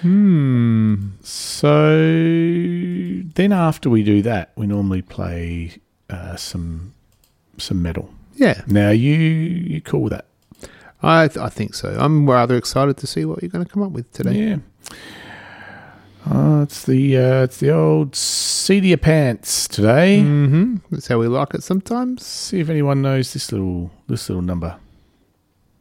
So then after we do that, we normally play some metal. Yeah. Now, you cool with that? I think so. I'm rather excited to see what you're going to come up with today. Yeah. It's the old Seat of Your Pants today. Mm-hmm. That's how we like it sometimes. See if anyone knows this little number.